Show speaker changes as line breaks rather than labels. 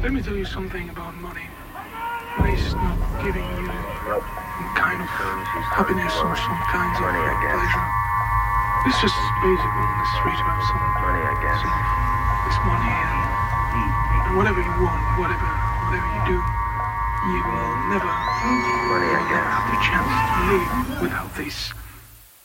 Let me tell you something about money. Money's not giving you some kind of happiness or some kinds of pleasure. It's just basic on the street to have some of this money and whatever you want, whatever you do, you will never have the chance to live without this.